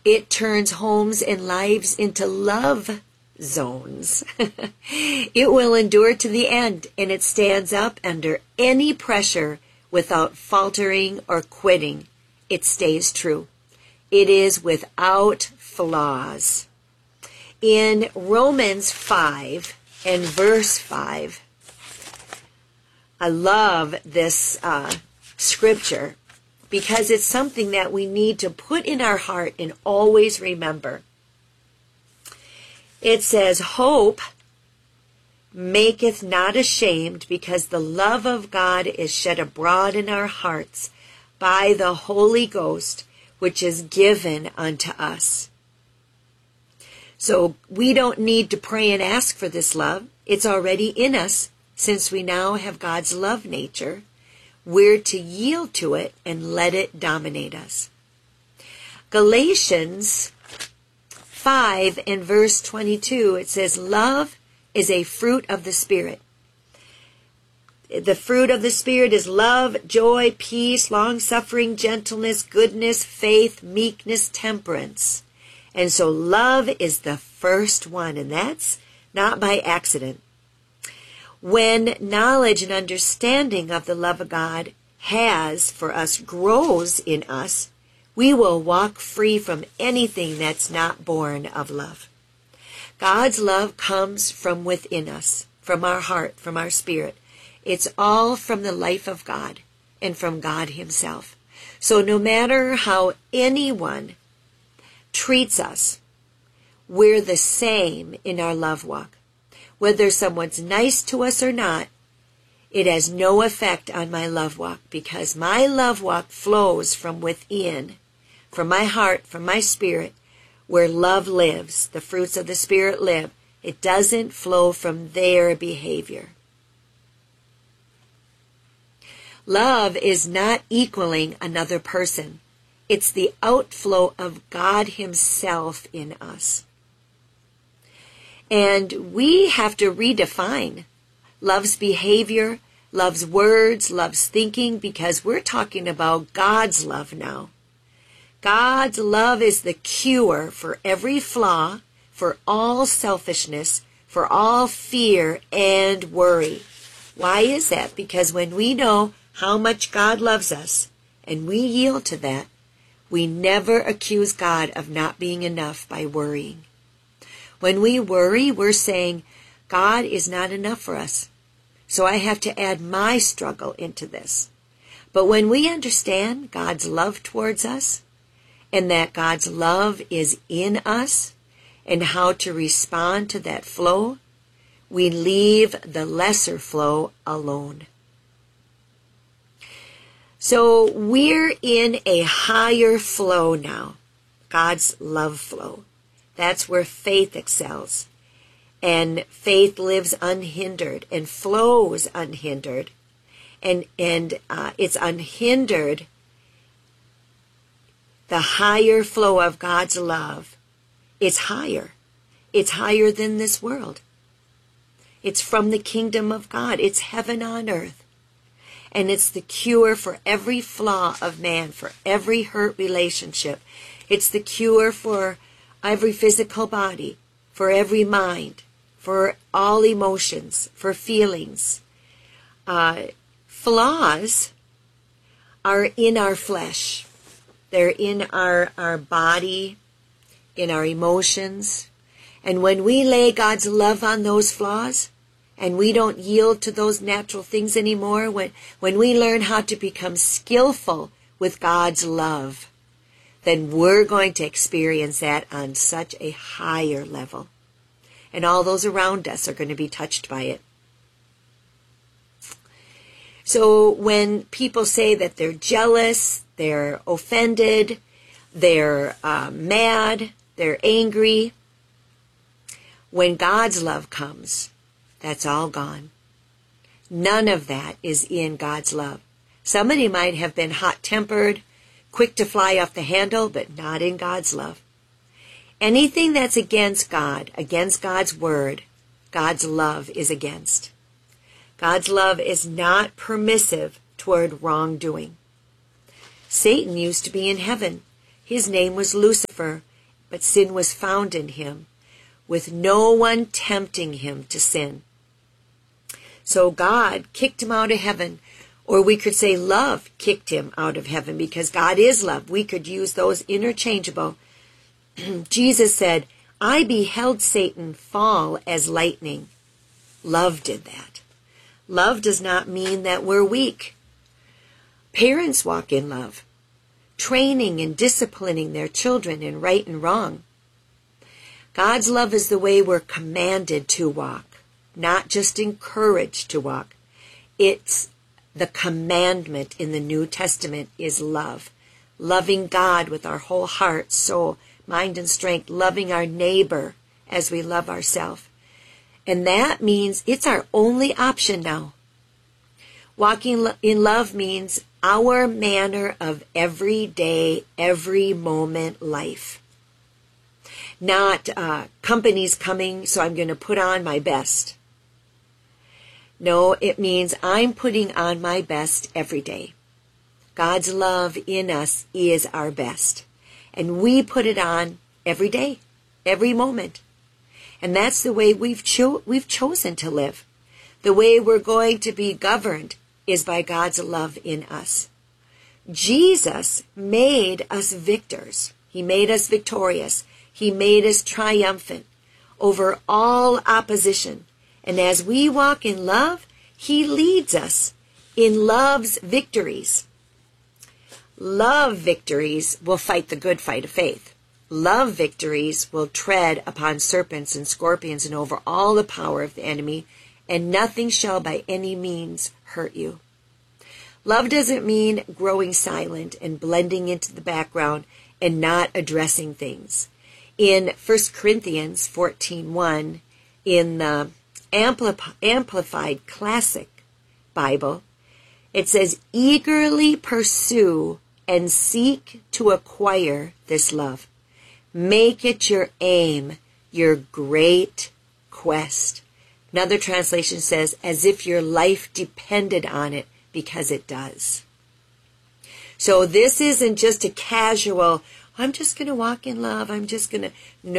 It turns homes and lives into love zones. It will endure to the end, and it stands up under any pressure without faltering or quitting. It stays true. It is without flaws. In Romans 5 and verse 5, I love this scripture because it's something that we need to put in our heart and always remember. It says, hope maketh not ashamed, because the love of God is shed abroad in our hearts by the Holy Ghost, which is given unto us. So we don't need to pray and ask for this love. It's already in us, since we now have God's love nature. We're to yield to it and let it dominate us. Galatians 5 and verse 22, it says, love is a fruit of the Spirit. The fruit of the Spirit is love, joy, peace, long-suffering, gentleness, goodness, faith, meekness, temperance. And so love is the first one, and that's not by accident. When knowledge and understanding of the love of God has for us grows in us, we will walk free from anything that's not born of love. God's love comes from within us, from our heart, from our spirit. It's all from the life of God and from God himself. So no matter how anyone treats us, we're the same in our love walk. Whether someone's nice to us or not, it has no effect on my love walk, because my love walk flows from within, from my heart, from my spirit, where love lives, the fruits of the Spirit live. It doesn't flow from their behavior. Love is not equaling another person. It's the outflow of God himself in us. And we have to redefine love's behavior, love's words, love's thinking, because we're talking about God's love now. God's love is the cure for every flaw, for all selfishness, for all fear and worry. Why is that? Because when we know how much God loves us and we yield to that, we never accuse God of not being enough by worrying. When we worry, we're saying, God is not enough for us, so I have to add my struggle into this. But when we understand God's love towards us, and that God's love is in us, and how to respond to that flow, we leave the lesser flow alone. So we're in a higher flow now, God's love flow. That's where faith excels. And faith lives unhindered and flows unhindered. And it's unhindered. The higher flow of God's love is higher. It's higher than this world. It's from the kingdom of God. It's heaven on earth. And it's the cure for every flaw of man, for every hurt relationship. It's the cure for every physical body, for every mind, for all emotions, for feelings. Flaws are in our flesh. They're in our body, in our emotions. And when we lay God's love on those flaws, and we don't yield to those natural things anymore, when we learn how to become skillful with God's love, then we're going to experience that on such a higher level. And all those around us are going to be touched by it. So when people say that they're jealous, they're offended, they're mad, they're angry, when God's love comes, that's all gone. None of that is in God's love. Somebody might have been hot-tempered, quick to fly off the handle, but not in God's love. Anything that's against God, against God's word, God's love is against. God's love is not permissive toward wrongdoing. Satan used to be in heaven. His name was Lucifer, but sin was found in him, with no one tempting him to sin. So God kicked him out of heaven, or we could say love kicked him out of heaven, because God is love. We could use those interchangeable. Jesus said, I beheld Satan fall as lightning. Love did that. Love does not mean that we're weak. Parents walk in love, training and disciplining their children in right and wrong. God's love is the way we're commanded to walk, not just encouraged to walk. It's the commandment in the New Testament is love. Loving God with our whole heart, soul, mind, and strength. Loving our neighbor as we love ourselves. And that means it's our only option now. Walking in love means our manner of everyday, every moment life. Not company's coming, so I'm going to put on my best. No, it means I'm putting on my best every day. God's love in us is our best. And we put it on every day, every moment. And that's the way we've chosen to live. The way we're going to be governed is by God's love in us. Jesus made us victors. He made us victorious. He made us triumphant over all opposition. And as we walk in love, He leads us in love's victories. Love victories will fight the good fight of faith. Love victories will tread upon serpents and scorpions and over all the power of the enemy, and nothing shall by any means hurt you. Love doesn't mean growing silent and blending into the background and not addressing things. In 1 Corinthians 14:1, in the Amplified Classic Bible, it says, eagerly pursue and seek to acquire this love. Make it your aim, your great quest. Another translation says, as if your life depended on it, because it does. So this isn't just a casual, I'm just going to walk in love, I'm just going to...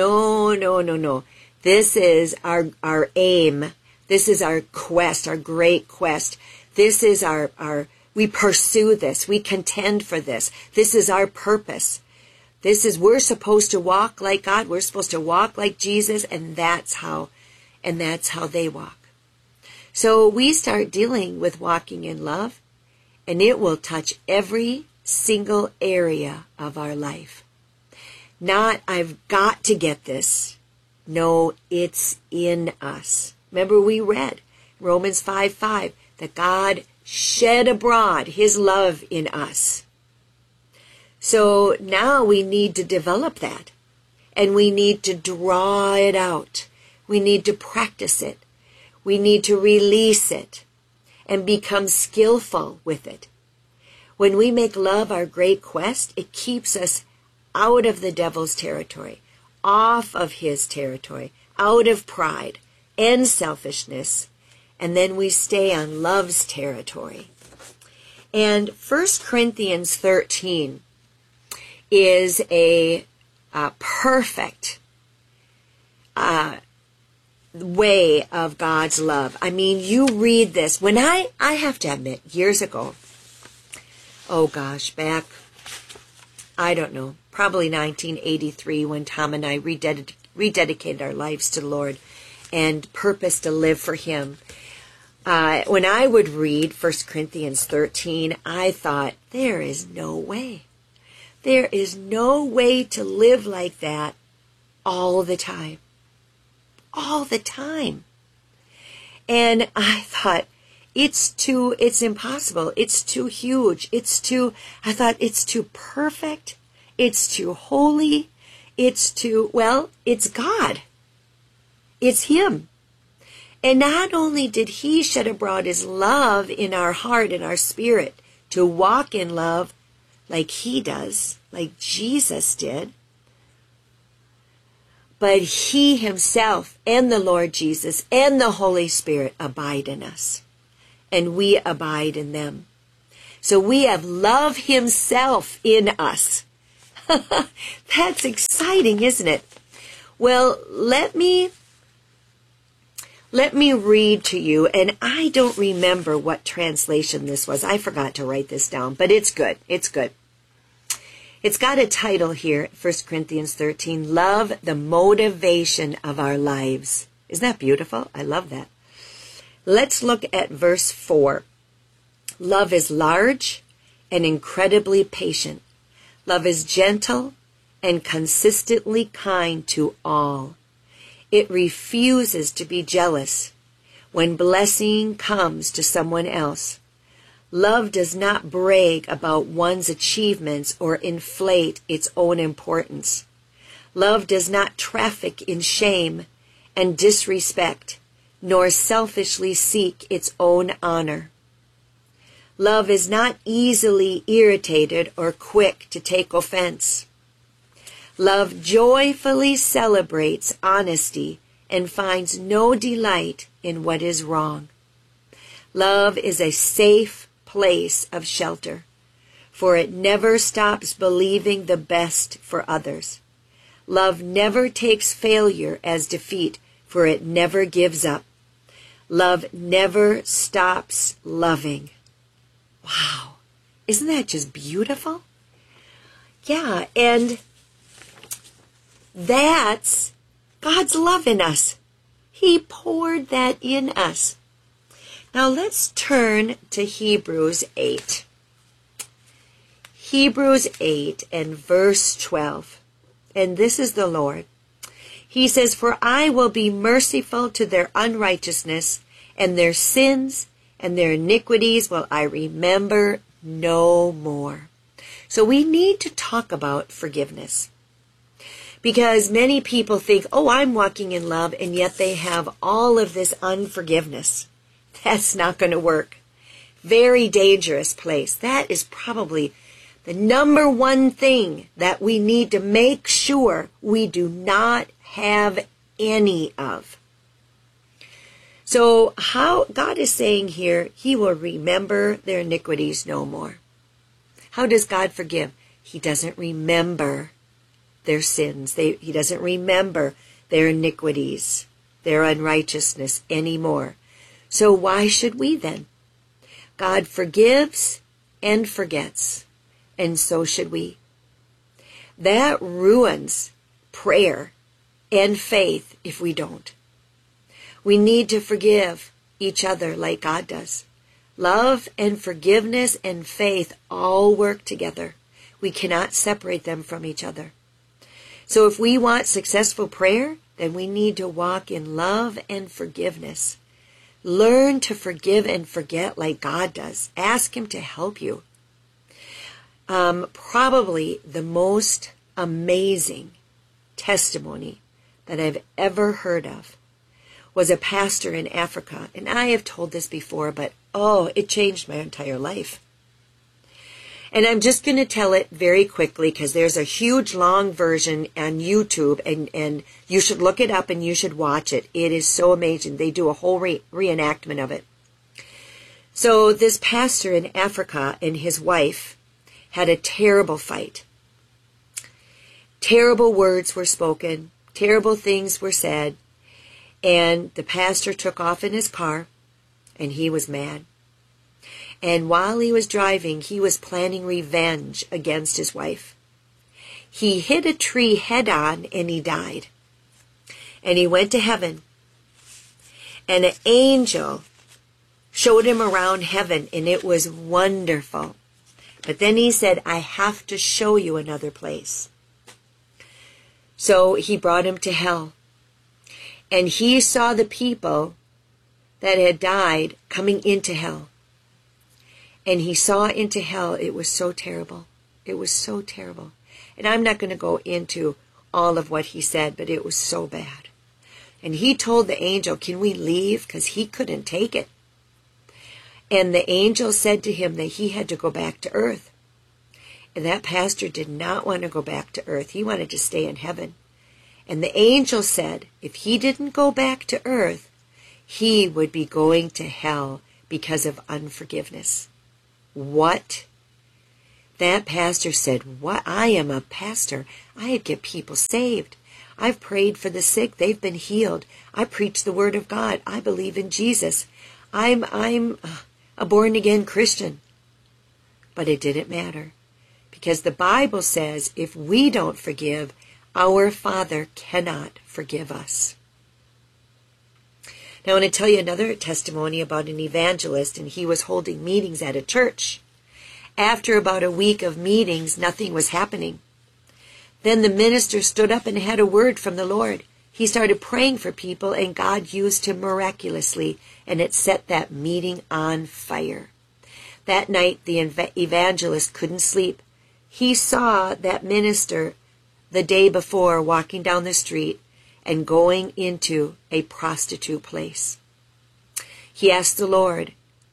No. This is our aim. This is our quest, our great quest. This is our we pursue this. We contend for this. This is our purpose. We're supposed to walk like God. We're supposed to walk like Jesus, and that's how they walk. So we start dealing with walking in love, and it will touch every single area of our life. Not, I've got to get this. No, it's in us. Remember we read Romans 5:5 that God shed abroad His love in us. So now we need to develop that, and we need to draw it out. We need to practice it. We need to release it and become skillful with it. When we make love our great quest, it keeps us out of the devil's territory, off of his territory, out of pride and selfishness, and then we stay on love's territory. And 1 Corinthians 13 is a perfect way of God's love. I mean, you read this. When I have to admit, years ago, back, I don't know, probably 1983, when Tom and I rededicated our lives to the Lord and purposed to live for Him. When I would read 1 Corinthians 13, I thought, there is no way. There is no way to live like that all the time. All the time. And I thought, it's impossible. It's too huge. I thought it's too perfect. It's too holy. It's God. It's Him. And not only did He shed abroad His love in our heart and our spirit to walk in love like He does, like Jesus did, but He Himself and the Lord Jesus and the Holy Spirit abide in us, and we abide in them. So we have love Himself in us. That's exciting, isn't it? Well, let me read to you, and I don't remember what translation this was. I forgot to write this down, but it's good. It's good. It's got a title here, 1 Corinthians 13, Love, the Motivation of Our Lives. Isn't that beautiful? I love that. Let's look at verse 4. Love is large and incredibly patient. Love is gentle and consistently kind to all. It refuses to be jealous when blessing comes to someone else. Love does not brag about one's achievements or inflate its own importance. Love does not traffic in shame and disrespect, nor selfishly seek its own honor. Love is not easily irritated or quick to take offense. Love joyfully celebrates honesty and finds no delight in what is wrong. Love is a safe place of shelter, for it never stops believing the best for others. Love never takes failure as defeat, for it never gives up. Love never stops loving. Wow, isn't that just beautiful? Yeah, and that's God's love in us. He poured that in us. Now let's turn to Hebrews 8. Hebrews 8 and verse 12. And this is the Lord. He says, For I will be merciful to their unrighteousness, and their sins and their iniquities will I remember no more. So we need to talk about forgiveness. Because many people think, oh, I'm walking in love, and yet they have all of this unforgiveness. That's not going to work. Very dangerous place. That is probably the number one thing that we need to make sure we do not have any of. So how God is saying here, He will remember their iniquities no more. How does God forgive? He doesn't remember their sins. He doesn't remember their iniquities, their unrighteousness anymore. So why should we then? God forgives and forgets, and so should we. That ruins prayer and faith if we don't. We need to forgive each other like God does. Love and forgiveness and faith all work together. We cannot separate them from each other. So if we want successful prayer, then we need to walk in love and forgiveness. Learn to forgive and forget like God does. Ask Him to help you. Probably the most amazing testimony that I've ever heard of was a pastor in Africa. And I have told this before, but it changed my entire life. And I'm just going to tell it very quickly because there's a huge long version on YouTube, and you should look it up and you should watch it. It is so amazing. They do a whole reenactment of it. So this pastor in Africa and his wife had a terrible fight. Terrible words were spoken. Terrible things were said. And the pastor took off in his car, and he was mad. And while he was driving, he was planning revenge against his wife. He hit a tree head on, and he died. And he went to heaven. And an angel showed him around heaven, and it was wonderful. But then he said, I have to show you another place. So he brought him to hell. And he saw the people that had died coming into hell. And he saw into hell. It was so terrible. It was so terrible. And I'm not going to go into all of what he said, but it was so bad. And he told the angel, can we leave? Because he couldn't take it. And the angel said to him that he had to go back to earth. And that pastor did not want to go back to earth. He wanted to stay in heaven. And the angel said, if he didn't go back to earth, he would be going to hell because of unforgiveness. What? That pastor said, "What? I am a pastor. I get people saved. I've prayed for the sick. They've been healed. I preach the word of God. I believe in Jesus. I'm a born-again Christian." But it didn't matter, because the Bible says if we don't forgive, our Father cannot forgive us. Now, I want to tell you another testimony about an evangelist, and he was holding meetings at a church. After about a week of meetings, nothing was happening. Then the minister stood up and had a word from the Lord. He started praying for people, and God used him miraculously, and it set that meeting on fire. That night, the evangelist couldn't sleep. He saw that minister the day before walking down the street and going into a prostitute place. He asked the Lord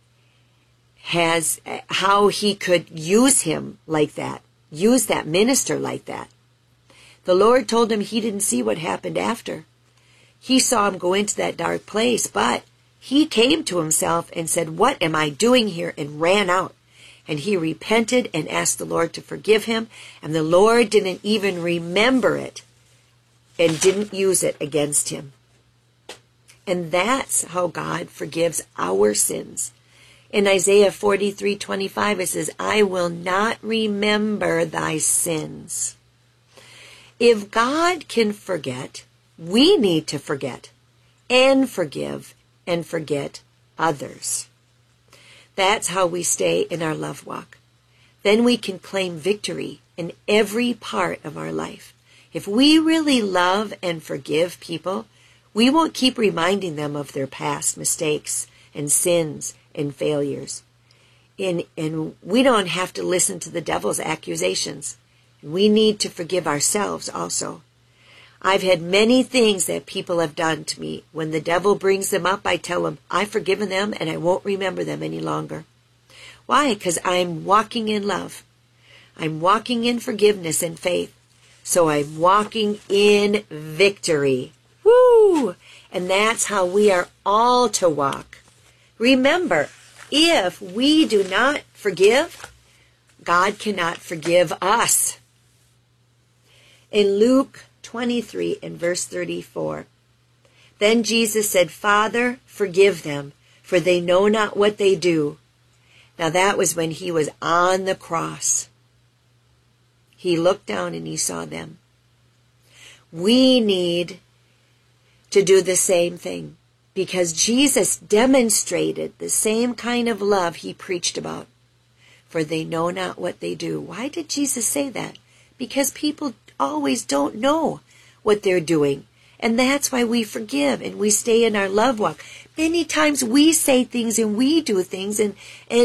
how he could use him like that, use that minister like that. The Lord told him he didn't see what happened after. He saw him go into that dark place, but he came to himself and said, "What am I doing here?" and ran out. And he repented and asked the Lord to forgive him, and the Lord didn't even remember it and didn't use it against him. And that's how God forgives our sins. In Isaiah 43:25, it says, "I will not remember thy sins." If God can forget, we need to forget and forgive and forget others. That's how we stay in our love walk. Then we can claim victory in every part of our life. If we really love and forgive people, we won't keep reminding them of their past mistakes and sins and failures. And we don't have to listen to the devil's accusations. We need to forgive ourselves also. I've had many things that people have done to me. When the devil brings them up, I tell him, I've forgiven them and I won't remember them any longer. Why? Because I'm walking in love. I'm walking in forgiveness and faith. So I'm walking in victory. Woo! And that's how we are all to walk. Remember, if we do not forgive, God cannot forgive us. In Luke 23 and verse 34, then Jesus said, "Father, forgive them, for they know not what they do." Now that was when he was on the cross. He looked down and he saw them. We need to do the same thing, because Jesus demonstrated the same kind of love he preached about. For they know not what they do. Why did Jesus say that? Because people always don't know what they're doing. And that's why we forgive and we stay in our love walk. Many times we say things and we do things and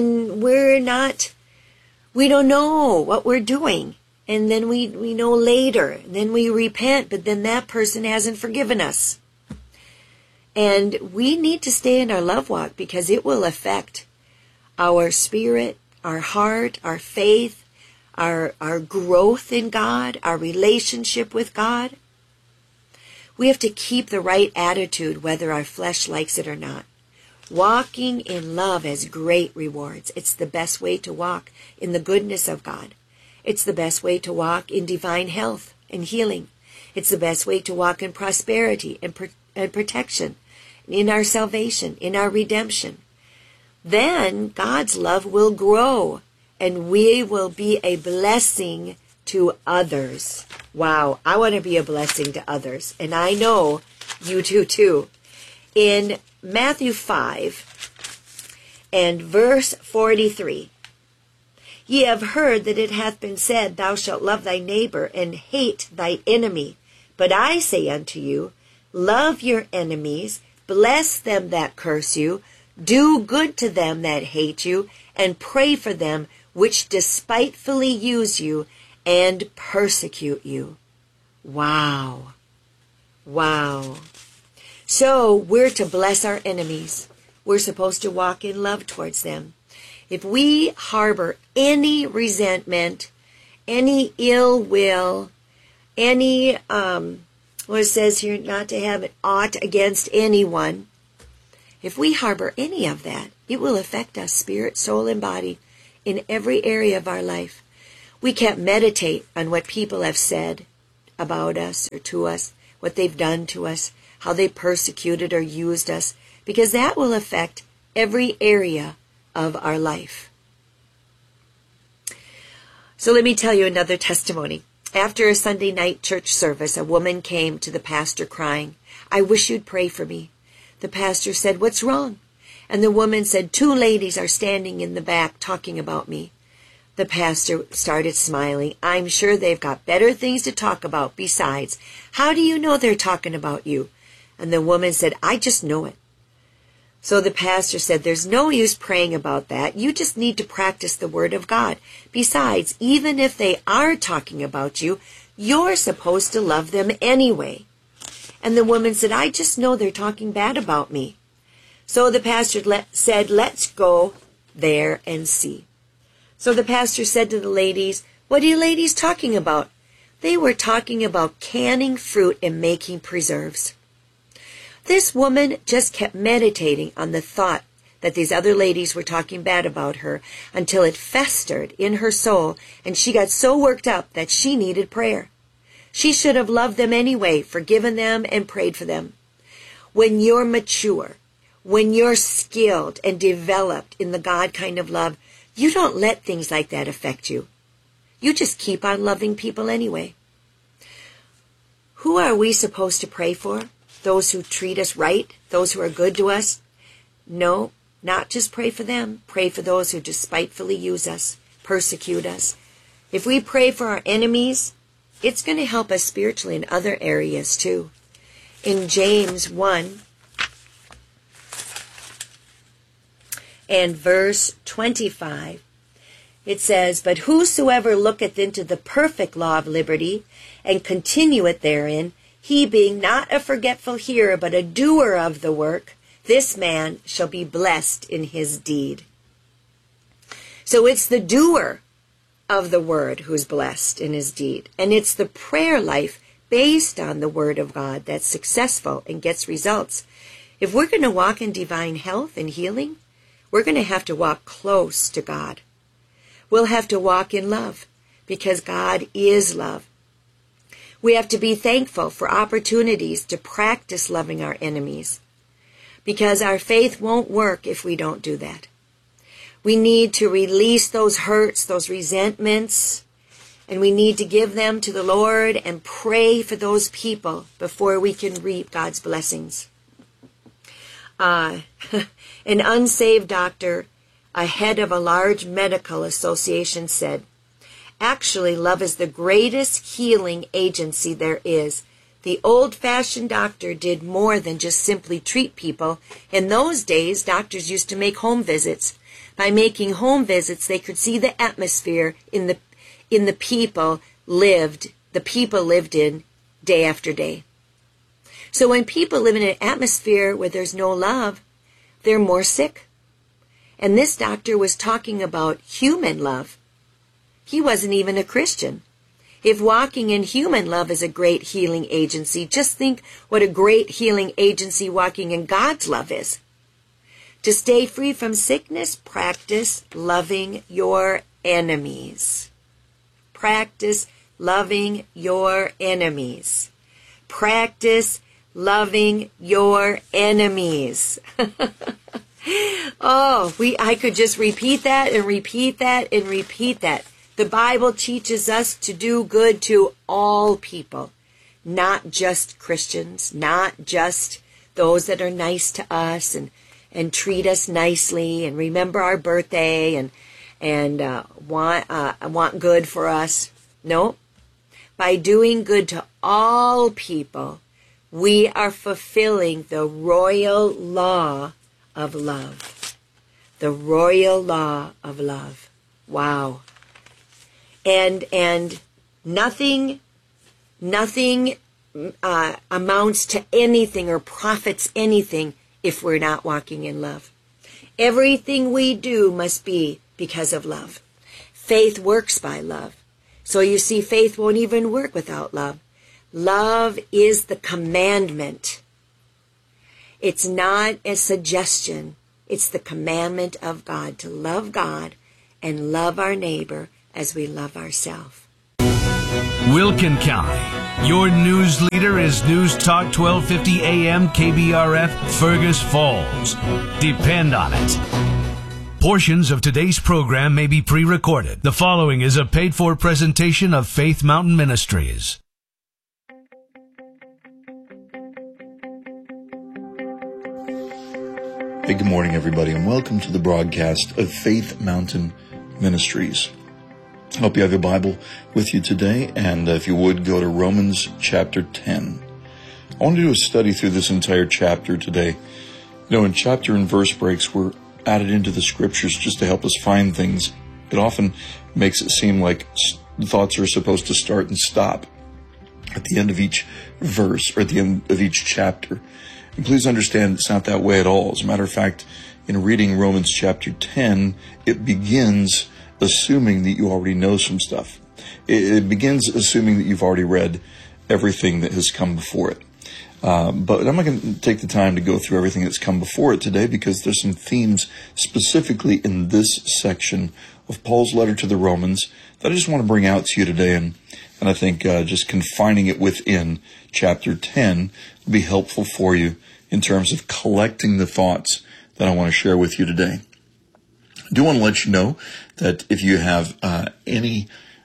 we don't know what we're doing. And then we know later. And then we repent, but then that person hasn't forgiven us. And we need to stay in our love walk, because it will affect our spirit, our heart, our faith, our growth in God, our relationship with God. We have to keep the right attitude, whether our flesh likes it or not. Walking in love has great rewards. It's the best way to walk in the goodness of God. It's the best way to walk in divine health and healing. It's the best way to walk in prosperity and protection, in our salvation, in our redemption. Then God's love will grow, and we will be a blessing to others. Wow, I want to be a blessing to others, and I know you do too. In Matthew 5 and verse 43, ye have heard that it hath been said, Thou shalt love thy neighbor and hate thy enemy. But I say unto you, love your enemies, bless them that curse you, do good to them that hate you, and pray for them which despitefully use you and persecute you. Wow. Wow. So we're to bless our enemies. We're supposed to walk in love towards them. If we harbor any resentment, any ill will, any, what it says here, not to have an ought against anyone, if we harbor any of that, it will affect us, spirit, soul, and body, in every area of our life. We can't meditate on what people have said about us or to us, what they've done to us, how they persecuted or used us, because that will affect every area of our life. So let me tell you another testimony. After a Sunday night church service, a woman came to the pastor crying, "I wish you'd pray for me." The pastor said, "What's wrong?" And the woman said, "Two ladies are standing in the back talking about me." The pastor started smiling. "I'm sure they've got better things to talk about besides. How do you know they're talking about you?" And the woman said, "I just know it." So the pastor said, "There's no use praying about that. You just need to practice the Word of God. Besides, even if they are talking about you, you're supposed to love them anyway." And the woman said, "I just know they're talking bad about me." So the pastor said, "Let's go there and see." So the pastor said to the ladies, "What are you ladies talking about?" They were talking about canning fruit and making preserves. This woman just kept meditating on the thought that these other ladies were talking bad about her until it festered in her soul, and she got so worked up that she needed prayer. She should have loved them anyway, forgiven them, and prayed for them. When you're mature, when you're skilled and developed in the God kind of love, you don't let things like that affect you. You just keep on loving people anyway. Who are we supposed to pray for? Those who treat us right? Those who are good to us? No, not just pray for them. Pray for those who despitefully use us, persecute us. If we pray for our enemies, it's going to help us spiritually in other areas too. In James 1 and verse 25, it says, "But whosoever looketh into the perfect law of liberty, and continueth therein, he being not a forgetful hearer, but a doer of the work, this man shall be blessed in his deed." So it's the doer of the word who's blessed in his deed. And it's the prayer life based on the Word of God that's successful and gets results. If we're going to walk in divine health and healing, we're going to have to walk close to God. We'll have to walk in love because God is love. We have to be thankful for opportunities to practice loving our enemies because our faith won't work if we don't do that. We need to release those hurts, those resentments, and we need to give them to the Lord and pray for those people before we can reap God's blessings. An unsaved doctor, a head of a large medical association, said, "Actually, love is the greatest healing agency there is. The old-fashioned doctor did more than just simply treat people. In those days, doctors used to make home visits. By making home visits, they could see the atmosphere in the people lived in day after day. So when people live in an atmosphere where there's no love, they're more sick." And this doctor was talking about human love. He wasn't even a Christian. If walking in human love is a great healing agency, just think what a great healing agency walking in God's love is. To stay free from sickness, practice loving your enemies. Practice loving your enemies. Practice loving your enemies. I could just repeat that and repeat that and repeat that. The Bible teaches us to do good to all people, not just Christians, not just those that are nice to us and treat us nicely and remember our birthday and want good for us. No. By doing good to all people, we are fulfilling the royal law of love. The royal law of love. Wow. And nothing amounts to anything or profits anything if we're not walking in love. Everything we do must be because of love. Faith works by love. So you see, faith won't even work without love. Love is the commandment. It's not a suggestion. It's the commandment of God to love God and love our neighbor as we love ourselves. Wilkin County. Your news leader is News Talk 1250 AM KBRF, Fergus Falls. Depend on it. Portions of today's program may be pre-recorded. The following is a paid-for presentation of Faith Mountain Ministries. Hey, good morning, everybody, and welcome to the broadcast of Faith Mountain Ministries. I hope you have your Bible with you today, and if you would, go to Romans chapter 10. I want to do a study through this entire chapter today. You know, in chapter and verse breaks, we're added into the scriptures just to help us find things. It often makes it seem like thoughts are supposed to start and stop at the end of each verse or at the end of each chapter. And please understand it's not that way at all. As a matter of fact, in reading Romans chapter 10, it begins assuming that you already know some stuff. It begins assuming that you've already read everything that has come before it. But I'm not going to take the time to go through everything that's come before it today, because there's some themes specifically in this section of Paul's letter to the Romans that I just want to bring out to you today. And I think just confining it within chapter 10 will be helpful for you in terms of collecting the thoughts that I want to share with you today. I do want to let you know that if you have anybody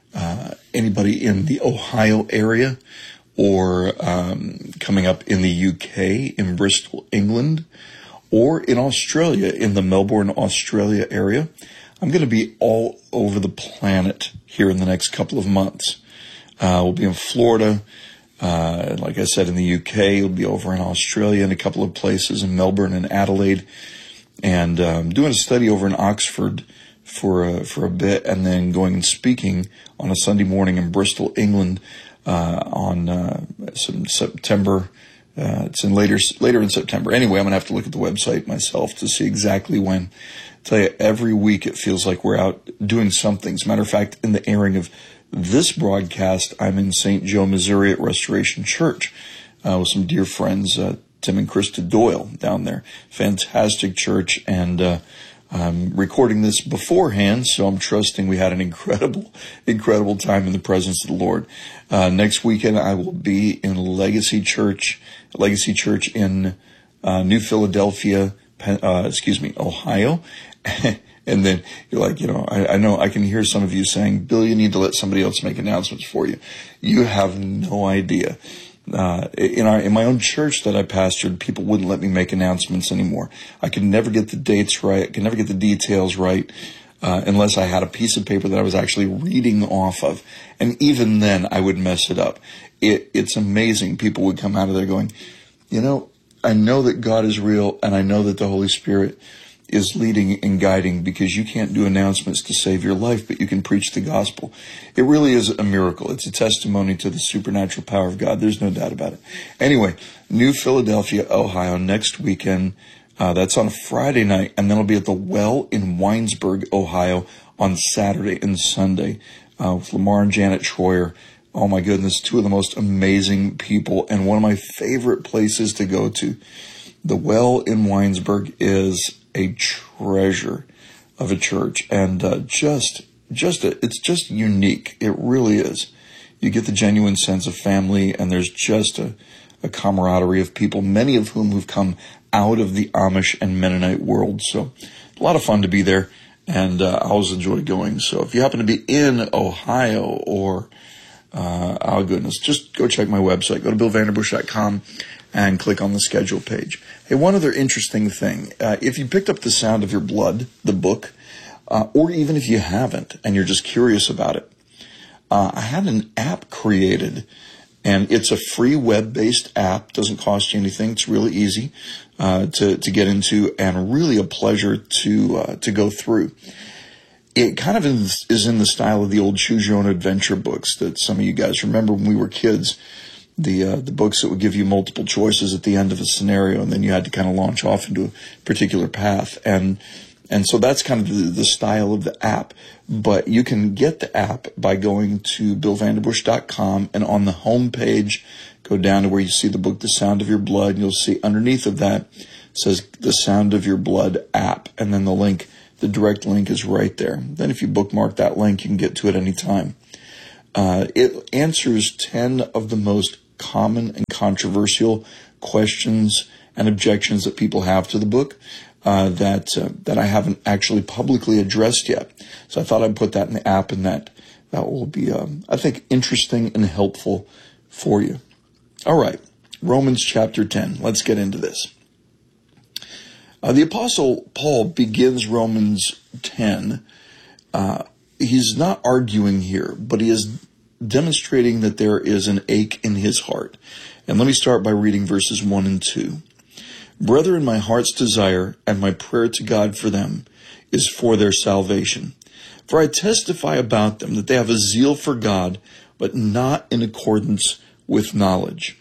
in the Ohio area or coming up in the UK, in Bristol, England, or in Australia, in the Melbourne, Australia area, I'm going to be all over the planet here in the next couple of months. We'll be in Florida, like I said, in the UK. We'll be over in Australia in a couple of places, in Melbourne and Adelaide. And doing a study over in Oxford for a bit, and then going and speaking on a Sunday morning in Bristol, England, on some September. It's in later in September. Anyway, I'm gonna have to look at the website myself to see exactly when. I tell you, every week it feels like we're out doing something. As a matter of fact, in the airing of this broadcast, I'm in St. Joe, Missouri at Restoration Church with some dear friends. Tim and Krista Doyle down there. Fantastic church, and I'm recording this beforehand, so I'm trusting we had an incredible time in the presence of the Lord. Next weekend, I will be in Legacy Church in New Philadelphia, Ohio. And then you're like, I know I can hear some of you saying, Bill, you need to let somebody else make announcements for you. You have no idea. In my own church that I pastored, people wouldn't let me make announcements anymore. I could never get the dates right. I could never get the details right, unless I had a piece of paper that I was actually reading off of. And even then I would mess it up. It's amazing. People would come out of there going, I know that God is real, and I know that the Holy Spirit is leading and guiding, because you can't do announcements to save your life, but you can preach the gospel. It really is a miracle. It's a testimony to the supernatural power of God. There's no doubt about it. Anyway, New Philadelphia, Ohio, next weekend. That's on a Friday night, and then I'll be at the Well in Winesburg, Ohio, on Saturday and Sunday with Lamar and Janet Troyer. Oh my goodness, two of the most amazing people, and one of my favorite places to go to. The Well in Winesburg is a treasure of a church, and it's just unique. It really is. You get the genuine sense of family, and there's just a camaraderie of people, many of whom have come out of the Amish and Mennonite world. So a lot of fun to be there, and I always enjoy going. So if you happen to be in Ohio or just go check my website. Go to BillVanderbush.com and click on the schedule page. Hey, one other interesting thing. If you picked up The Sound of Your Blood, the book, or even if you haven't and you're just curious about it, I had an app created, and it's a free web-based app. Doesn't cost you anything. It's really easy to get into, and really a pleasure to go through. It kind of is in the style of the old Choose Your Own Adventure books that some of you guys remember when we were kids. The books that would give you multiple choices at the end of a scenario, and then you had to kind of launch off into a particular path. And so that's kind of the style of the app. But you can get the app by going to BillVanderbush.com, and on the home page, go down to where you see the book, The Sound of Your Blood, and you'll see underneath of that says The Sound of Your Blood app, and then the link The direct link is right there. Then if you bookmark that link, you can get to it anytime. It answers 10 of the most common and controversial questions and objections that people have to the book that I haven't actually publicly addressed yet. So I thought I'd put that in the app, and that will be, I think, interesting and helpful for you. All right, Romans chapter 10. Let's get into this. The Apostle Paul begins Romans 10. He's not arguing here, but he is demonstrating that there is an ache in his heart. And let me start by reading verses 1 and 2. Brethren, my heart's desire and my prayer to God for them is for their salvation. For I testify about them that they have a zeal for God, but not in accordance with knowledge.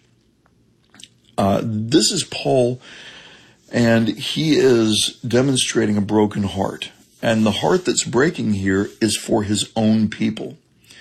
This is Paul, and he is demonstrating a broken heart. And the heart that's breaking here is for his own people.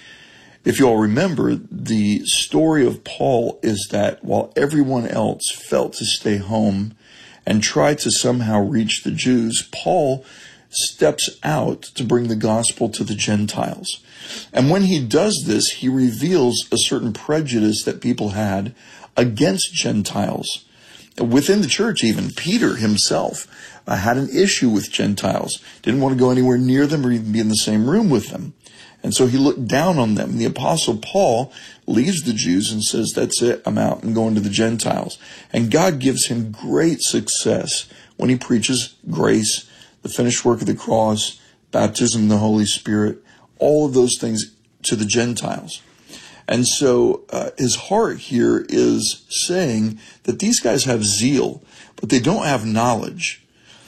If you all remember, the story of Paul is that while everyone else felt to stay home and try to somehow reach the Jews, Paul steps out to bring the gospel to the Gentiles. And when he does this, he reveals a certain prejudice that people had against Gentiles. Within the church, even Peter himself had an issue with Gentiles, didn't want to go anywhere near them or even be in the same room with them. And so he looked down on them. The Apostle Paul leaves the Jews and says, that's it, I'm out and going to the Gentiles. And God gives him great success when he preaches grace, the finished work of the cross, baptism in the Holy Spirit, all of those things to the Gentiles. And so his heart here is saying that these guys have zeal, but they don't have knowledge.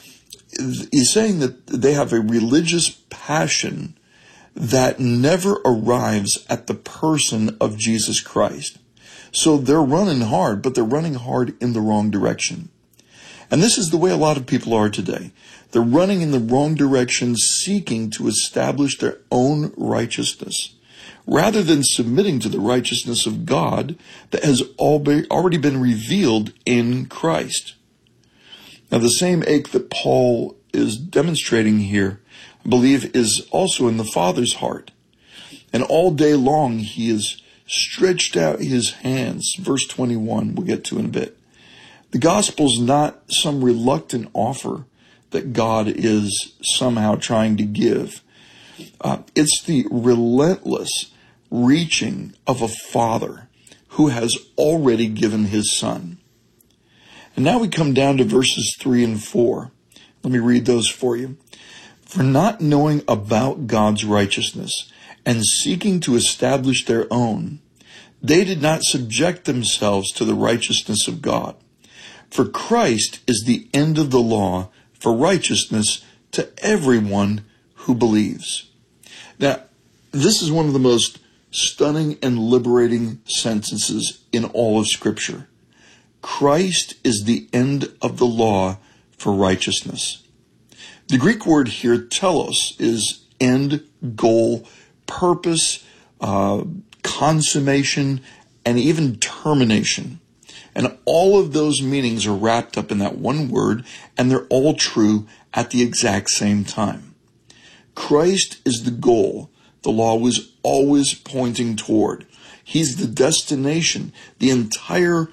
He's saying that they have a religious passion that never arrives at the person of Jesus Christ. So they're running hard, but they're running hard in the wrong direction. And this is the way a lot of people are today. They're running in the wrong direction, seeking to establish their own righteousness, rather than submitting to the righteousness of God that has already been revealed in Christ. Now, the same ache that Paul is demonstrating here, I believe, is also in the Father's heart. And all day long, he has stretched out his hands. Verse 21, we'll get to in a bit. The gospel's not some reluctant offer that God is somehow trying to give. It's the relentless reaching of a Father who has already given his Son. And now we come down to verses 3 and 4. Let me read those for you. For not knowing about God's righteousness and seeking to establish their own, they did not subject themselves to the righteousness of God. For Christ is the end of the law for righteousness to everyone who believes. Now, this is one of the most stunning and liberating sentences in all of Scripture. Christ is the end of the law for righteousness. The Greek word here, telos, is end, goal, purpose, consummation, and even termination. And all of those meanings are wrapped up in that one word, and they're all true at the exact same time. Christ is the goal the law was always pointing toward. He's the destination. The entire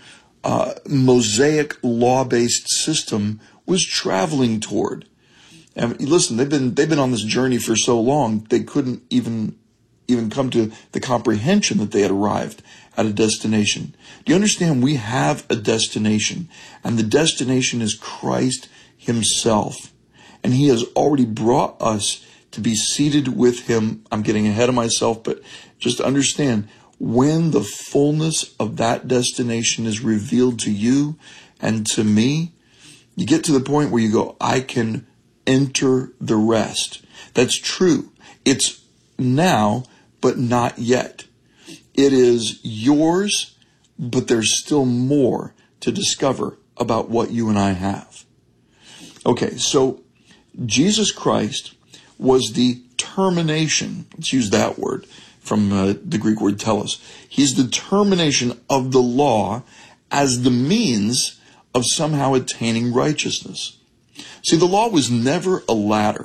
Mosaic law-based system was traveling toward. And listen, they've been on this journey for so long, they couldn't even come to the comprehension that they had arrived at a destination. Do you understand? We have a destination, and the destination is Christ himself. And he has already brought us to be seated with him. I'm getting ahead of myself, but just understand, when the fullness of that destination is revealed to you and to me, you get to the point where you go, I can enter the rest. That's true. It's now, but not yet. It is yours, but there's still more to discover about what you and I have. Okay, so Jesus Christ was the termination. Let's use that word from the Greek word telos. He's the termination of the law as the means of somehow attaining righteousness. See, the law was never a ladder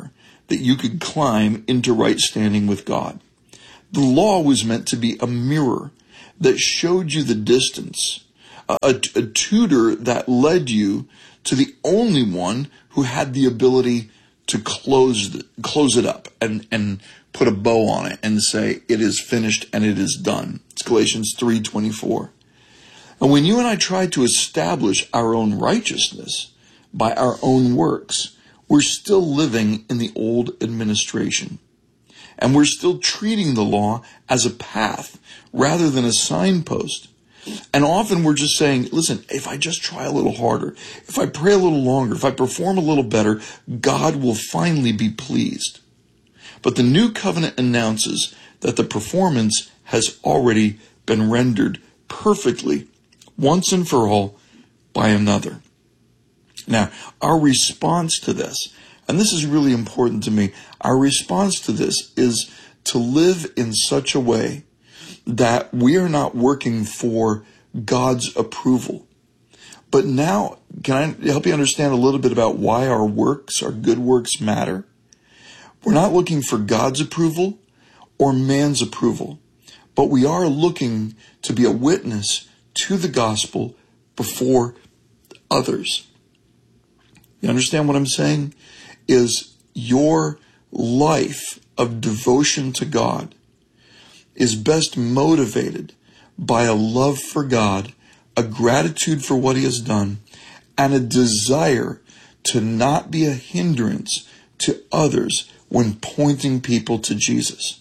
that you could climb into right standing with God. The law was meant to be a mirror that showed you the distance, a tutor that led you to the only one who had the ability to close it up and put a bow on it and say, it is finished and it is done. It's Galatians 3:24. And when you and I try to establish our own righteousness by our own works, we're still living in the old administration. And we're still treating the law as a path rather than a signpost. And often we're just saying, listen, if I just try a little harder, if I pray a little longer, if I perform a little better, God will finally be pleased. But the new covenant announces that the performance has already been rendered perfectly, once and for all, by another. Now, our response to this, and this is really important to me, our response to this is to live in such a way that we are not working for God's approval. But now, can I help you understand a little bit about why our works, our good works, matter? We're not looking for God's approval or man's approval, but we are looking to be a witness to the gospel before others. You understand what I'm saying? Is your life of devotion to God is best motivated by a love for God, a gratitude for what He has done, and a desire to not be a hindrance to others when pointing people to Jesus.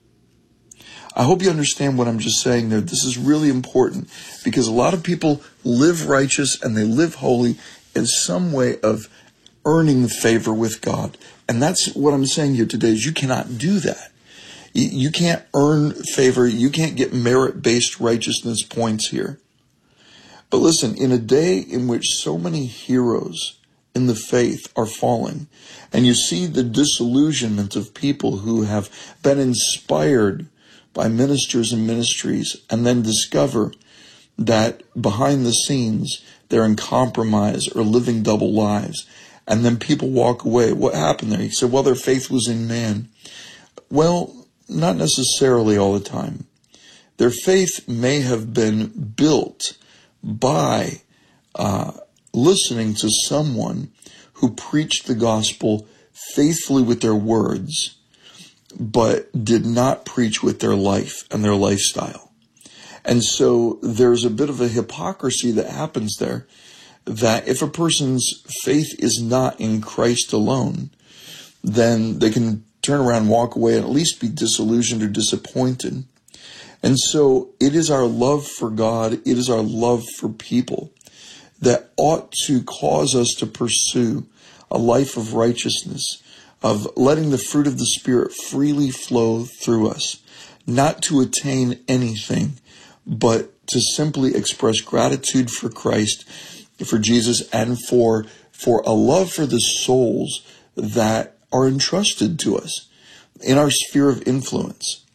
I hope you understand what I'm just saying there. This is really important because a lot of people live righteous and they live holy in some way of earning favor with God. And that's what I'm saying here today is you cannot do that. You can't earn favor. You can't get merit-based righteousness points here. But listen, in a day in which so many heroes in the faith are falling, and you see the disillusionment of people who have been inspired by ministers and ministries and then discover that behind the scenes they're in compromise or living double lives, and then people walk away. What happened there? He said, well, their faith was in man. Well, not necessarily all the time. Their faith may have been built by listening to someone who preached the gospel faithfully with their words, but did not preach with their life and their lifestyle. And so there's a bit of a hypocrisy that happens there, that if a person's faith is not in Christ alone, then they can turn around, walk away, and at least be disillusioned or disappointed. And so it is our love for God, it is our love for people that ought to cause us to pursue a life of righteousness, of letting the fruit of the Spirit freely flow through us, not to attain anything, but to simply express gratitude for Christ, for Jesus, and for a love for the souls that are entrusted to us in our sphere of influence.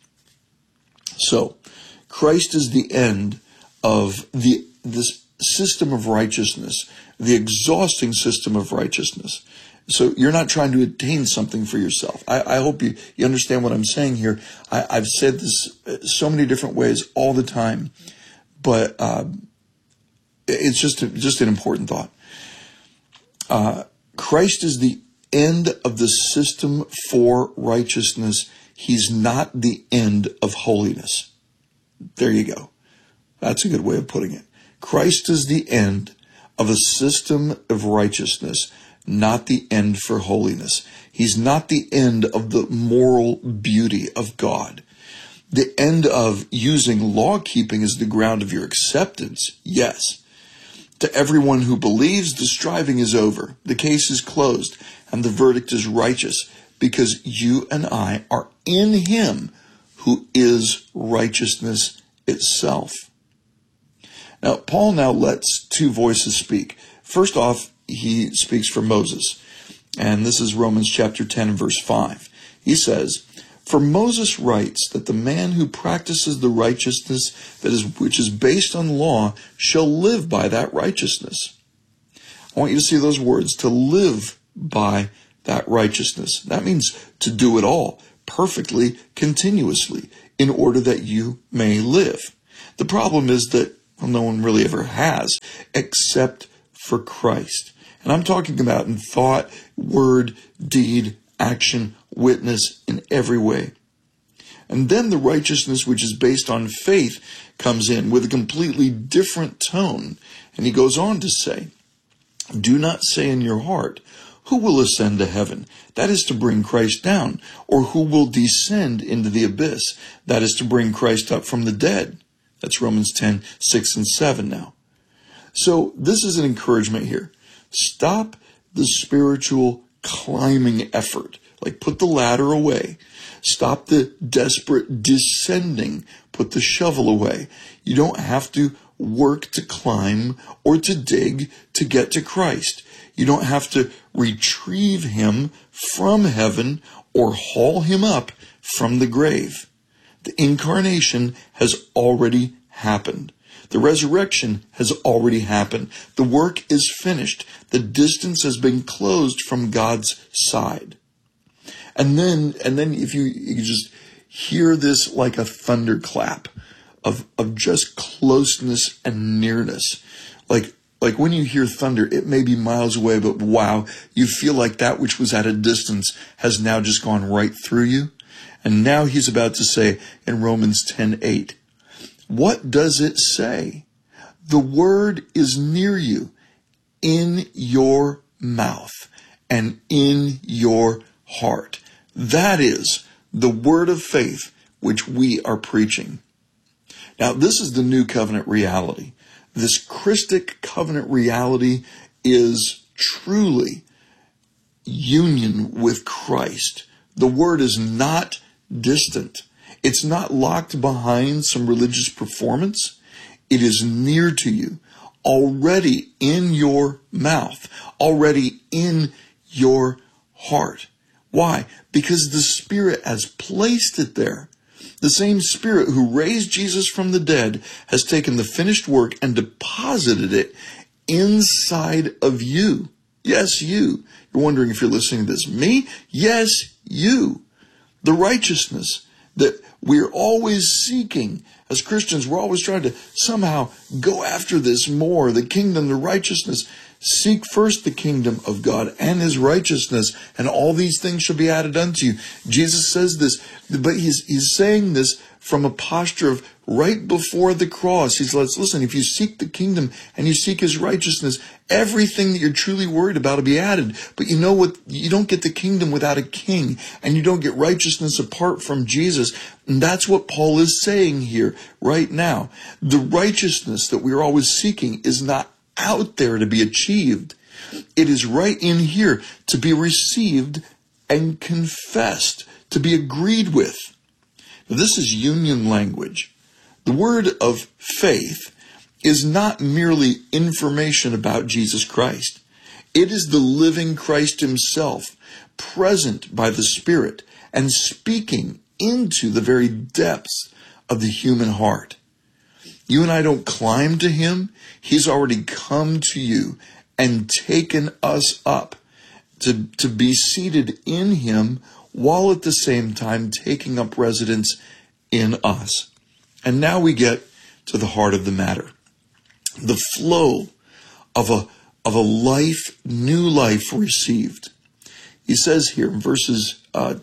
So, Christ is the end of this system of righteousness, the exhausting system of righteousness. So you're not trying to attain something for yourself. I hope you understand what I'm saying here. I've said this so many different ways all the time, but it's just an important thought. Christ is the end of the system for righteousness. He's not the end of holiness. There you go. That's a good way of putting it. Christ is the end of a system of righteousness, not the end for holiness. He's not the end of the moral beauty of God. The end of using law keeping as the ground of your acceptance, yes. To everyone who believes, the striving is over, the case is closed, and the verdict is righteous, because you and I are in Him who is righteousness itself. Now, Paul now lets two voices speak. First off, he speaks for Moses, and this is Romans chapter 10 and verse 5. He says, "For Moses writes that the man who practices the righteousness which is based on law shall live by that righteousness." I want you to see those words, to live by that righteousness. That means to do it all perfectly, continuously, in order that you may live. The problem is that no one really ever has, except for Christ. And I'm talking about in thought, word, deed, action, witness, in every way. And then the righteousness which is based on faith comes in with a completely different tone. And he goes on to say, do not say in your heart, who will ascend to heaven? That is to bring Christ down. Or who will descend into the abyss? That is to bring Christ up from the dead. That's Romans 10, 6 and 7 now. So this is an encouragement here. Stop the spiritual climbing effort. Like put the ladder away. Stop the desperate descending. Put the shovel away. You don't have to work to climb or to dig to get to Christ. You don't have to retrieve him from heaven or haul him up from the grave. The incarnation has already happened. The resurrection has already happened. The work is finished. The distance has been closed from God's side. And then if you just hear this like a thunderclap of just closeness and nearness. Like when you hear thunder, it may be miles away, but wow, you feel like that which was at a distance has now just gone right through you. And now he's about to say in Romans 10:8, what does it say? The word is near you, in your mouth and in your heart. That is the word of faith which we are preaching. Now, this is the new covenant reality. This Christic covenant reality is truly union with Christ. The word is not distant. It's not locked behind some religious performance. It is near to you, already in your mouth, already in your heart. Why? Because the Spirit has placed it there. The same Spirit who raised Jesus from the dead has taken the finished work and deposited it inside of you. Yes, you. You're wondering if you're listening to this. Me? Yes, you. The righteousness that we're always seeking as Christians. We're always trying to somehow go after this more. The kingdom, the righteousness. Seek first the kingdom of God and his righteousness, and all these things shall be added unto you. Jesus says this, but he's saying this from a posture of right before the cross. He's like, listen, if you seek the kingdom and you seek his righteousness, everything that you're truly worried about will be added. But you know what? You don't get the kingdom without a king, and you don't get righteousness apart from Jesus. And that's what Paul is saying here right now. The righteousness that we're always seeking is not out there to be achieved. It is right in here to be received and confessed, to be agreed with. Now, this is union language. The word of faith is not merely information about Jesus Christ. It is the living Christ himself, present by the Spirit and speaking into the very depths of the human heart. You and I don't climb to him. He's already come to you and taken us up to be seated in him, while at the same time taking up residence in us. And now we get to the heart of the matter. The flow of a life, new life received. He says here in verses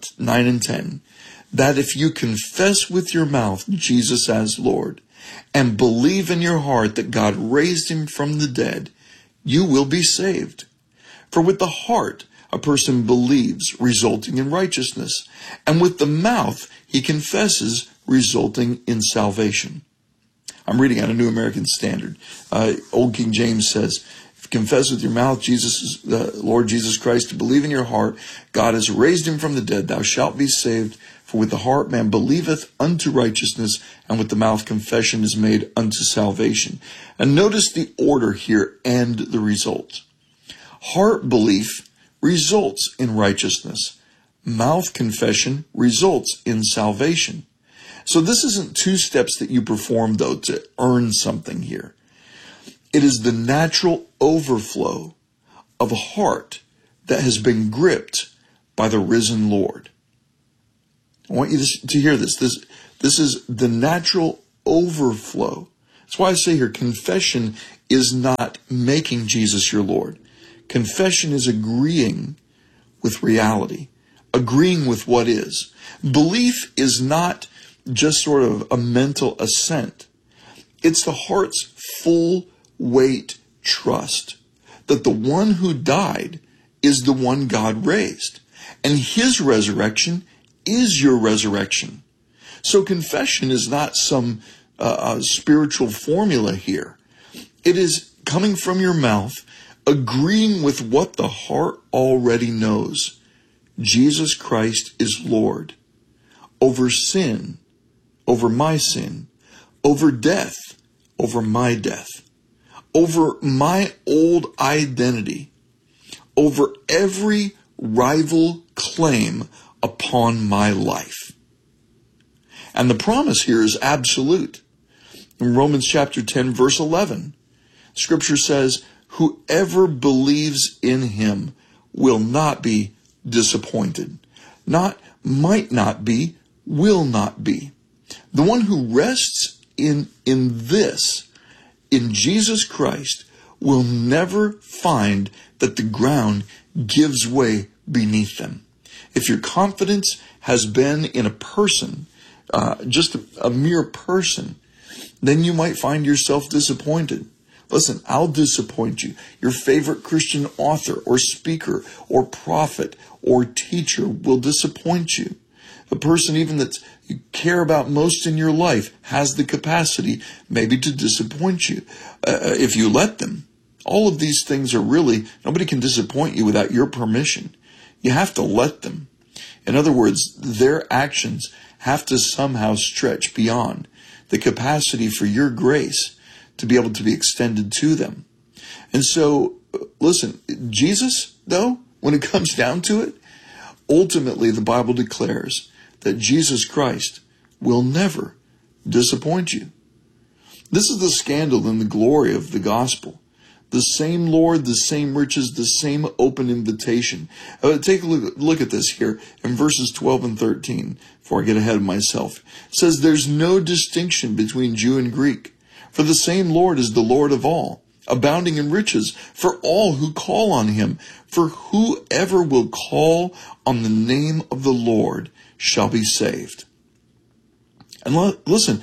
9 and 10, that if you confess with your mouth Jesus as Lord, and believe in your heart that God raised him from the dead, you will be saved. For with the heart a person believes, resulting in righteousness, and with the mouth he confesses, resulting in salvation. I'm reading out a New American Standard. Old King James says, if you confess with your mouth Jesus is the Lord Jesus Christ, to believe in your heart God has raised him from the dead, thou shalt be saved. For with the heart man believeth unto righteousness, and with the mouth confession is made unto salvation. And notice the order here and the result. Heart belief results in righteousness. Mouth confession results in salvation. So this isn't two steps that you perform, though, to earn something here. It is the natural overflow of a heart that has been gripped by the risen Lord. I want you to hear this. This is the natural overflow. That's why I say here, confession is not making Jesus your Lord. Confession is agreeing with reality, agreeing with what is. Belief is not just sort of a mental assent. It's the heart's full weight trust that the one who died is the one God raised, and his resurrection is your resurrection. So confession is not some spiritual formula here. It is coming from your mouth, agreeing with what the heart already knows. Jesus Christ is Lord over sin, over my sin, over death, over my death, over my old identity, over every rival claim upon my life. And the promise here is absolute. In Romans chapter 10, verse 11, Scripture says, whoever believes in him will not be disappointed. Not might not be, will not be. The one who rests in this, in Jesus Christ, will never find that the ground gives way beneath them. If your confidence has been in a person, just a mere person, then you might find yourself disappointed. Listen, I'll disappoint you. Your favorite Christian author or speaker or prophet or teacher will disappoint you. The person even that you care about most in your life has the capacity maybe to disappoint you if you let them. All of these things are really, nobody can disappoint you without your permission. You have to let them. In other words, their actions have to somehow stretch beyond the capacity for your grace to be able to be extended to them. And so, listen, Jesus, though, when it comes down to it, ultimately the Bible declares that Jesus Christ will never disappoint you. This is the scandal and the glory of the gospel. The same Lord, the same riches, the same open invitation. Take a look at this here in verses 12 and 13 before I get ahead of myself. It says, there's no distinction between Jew and Greek, for the same Lord is the Lord of all, abounding in riches for all who call on him. For whoever will call on the name of the Lord shall be saved. And listen,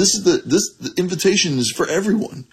the invitation is for everyone.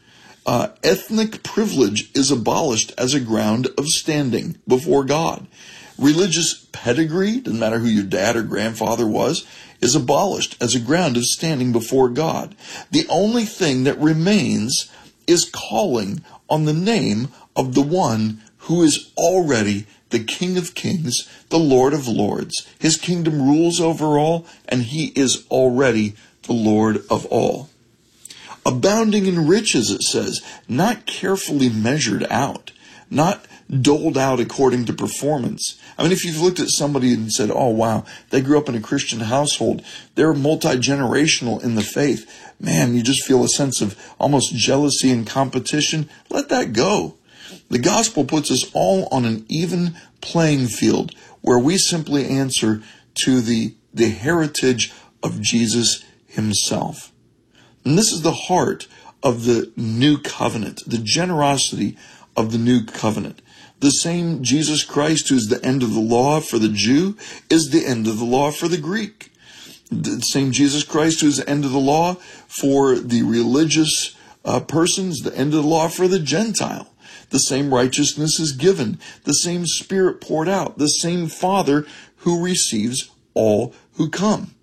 Ethnic privilege is abolished as a ground of standing before God. Religious pedigree, doesn't matter who your dad or grandfather was, is abolished as a ground of standing before God. The only thing that remains is calling on the name of the one who is already the King of Kings, the Lord of Lords. His kingdom rules over all, and he is already the Lord of all. Abounding in riches, it says, not carefully measured out, not doled out according to performance. I mean, if you've looked at somebody and said, oh, wow, they grew up in a Christian household, they're multi-generational in the faith, man, you just feel a sense of almost jealousy and competition. Let that go. The gospel puts us all on an even playing field where we simply answer to the heritage of Jesus himself. And this is the heart of the new covenant, the generosity of the new covenant. The same Jesus Christ who is the end of the law for the Jew is the end of the law for the Greek. The same Jesus Christ who is the end of the law for the religious persons, the end of the law for the Gentile. The same righteousness is given, the same Spirit poured out, the same Father who receives all who come.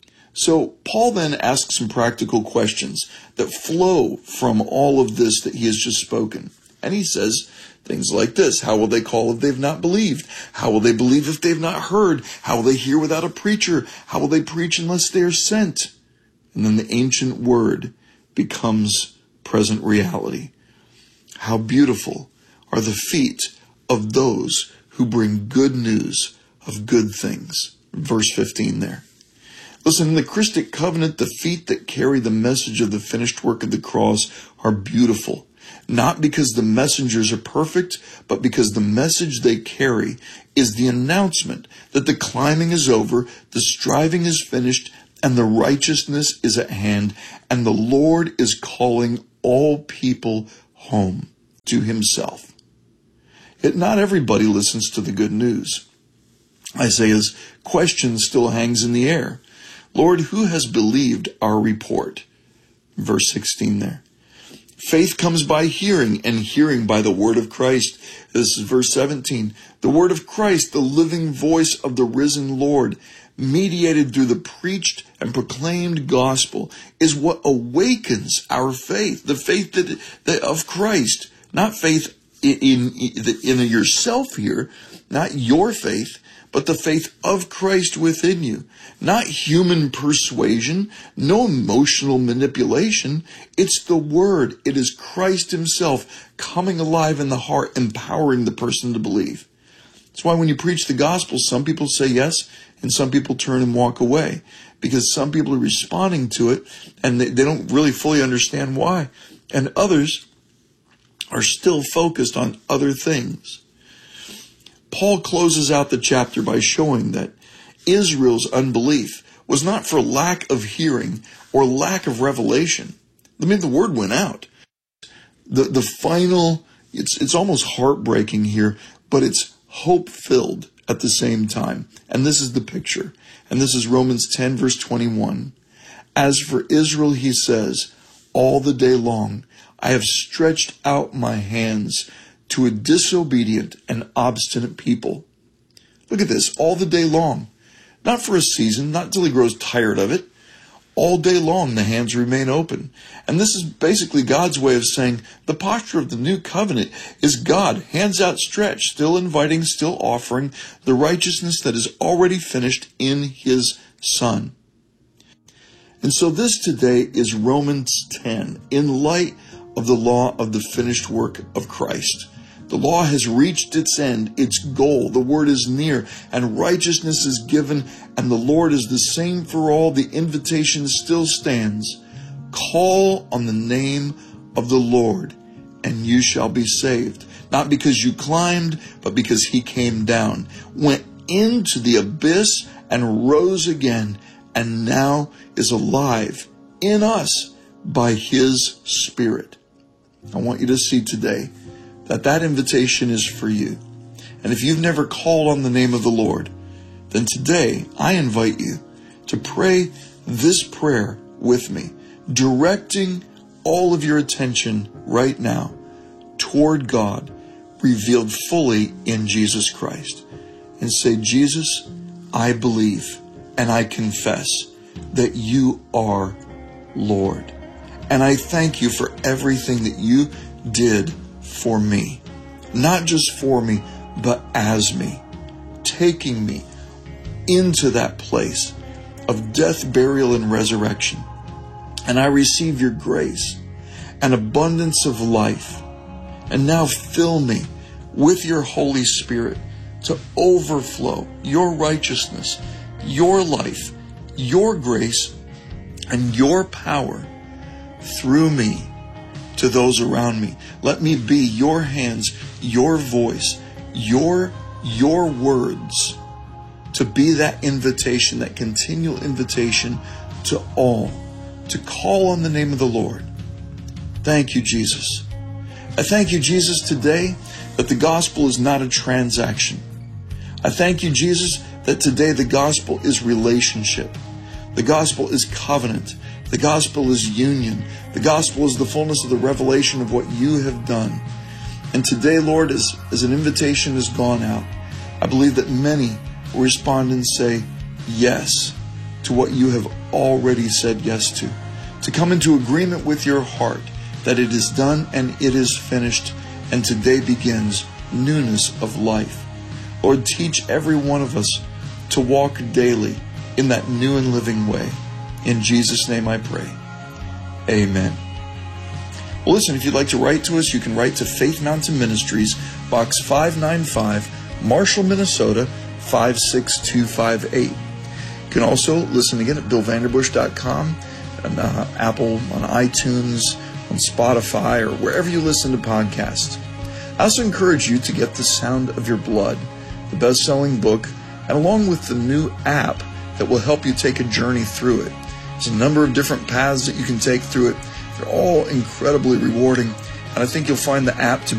So Paul then asks some practical questions that flow from all of this that he has just spoken. And he says things like this: how will they call if they've not believed? How will they believe if they've not heard? How will they hear without a preacher? How will they preach unless they are sent? And then the ancient word becomes present reality. How beautiful are the feet of those who bring good news of good things. Verse 15 there. Listen, in the Christic covenant, the feet that carry the message of the finished work of the cross are beautiful. not because the messengers are perfect, but because the message they carry is the announcement that the climbing is over, the striving is finished, and the righteousness is at hand, and the Lord is calling all people home to himself. Yet not everybody listens to the good news. Isaiah's question still hangs in the air. Lord, who has believed our report? Verse 16 there. Faith comes by hearing, and hearing by the word of Christ. This is verse 17. The word of Christ, the living voice of the risen Lord, mediated through the preached and proclaimed gospel, is what awakens our faith. The faith that of Christ, not faith in yourself here, not your faith, but the faith of Christ within you. Not human persuasion, no emotional manipulation. It's the Word. It is Christ himself coming alive in the heart, empowering the person to believe. That's why when you preach the gospel, some people say yes, and some people turn and walk away, because some people are responding to it, and they don't really fully understand why. And others are still focused on other things. Paul closes out the chapter by showing that Israel's unbelief was not for lack of hearing or lack of revelation. I mean, the word went out. The final, it's almost heartbreaking here, but it's hope-filled at the same time. And this is the picture. And this is Romans 10, verse 21. As for Israel, he says, all the day long I have stretched out my hands to a disobedient and obstinate people. Look at this, all the day long. Not for a season, not until he grows tired of it. All day long the hands remain open. And this is basically God's way of saying the posture of the new covenant is God, hands outstretched, still inviting, still offering the righteousness that is already finished in his Son. And so this today is Romans 10, in light of the law of the finished work of Christ. The law has reached its end, its goal. The word is near, and righteousness is given, and the Lord is the same for all. The invitation still stands. Call on the name of the Lord, and you shall be saved. Not because you climbed, but because he came down, went into the abyss, and rose again, and now is alive in us by his Spirit. I want you to see today that invitation is for you. And if you've never called on the name of the Lord, then today I invite you to pray this prayer with me, directing all of your attention right now toward God, revealed fully in Jesus Christ. And say, Jesus, I believe and I confess that you are Lord. And I thank you for everything that you did for me. Not just for me, but as me. Taking me into that place of death, burial, and resurrection. And I receive your grace and abundance of life. And now fill me with your Holy Spirit to overflow your righteousness, your life, your grace, and your power through me to those around me. Let me be your hands, your voice, your words, to be that invitation, that continual invitation to all, to call on the name of the Lord. Thank you, Jesus. I thank you, Jesus, today that the gospel is not a transaction. I thank you, Jesus, that today the gospel is relationship. The gospel is covenant. The gospel is union. The gospel is the fullness of the revelation of what you have done. And today, Lord, as an invitation has gone out, I believe that many will respond and say yes to what you have already said yes to come into agreement with your heart that it is done and it is finished, and today begins newness of life. Lord, teach every one of us to walk daily in that new and living way. In Jesus' name I pray. Amen. Well, listen, if you'd like to write to us, you can write to Faith Mountain Ministries, Box 595, Marshall, Minnesota, 56258. You can also listen again at BillVanderbush.com, on Apple, on iTunes, on Spotify or wherever you listen to podcasts. I also encourage you to get The Sound of Your Blood, the best-selling book, and along with the new app that will help you take a journey through it. There's a number of different paths that you can take through it. They're all incredibly rewarding, and I think you'll find the app to